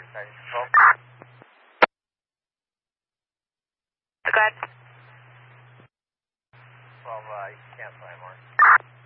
Sergeant Control. Go ahead. 12, you can't fly more.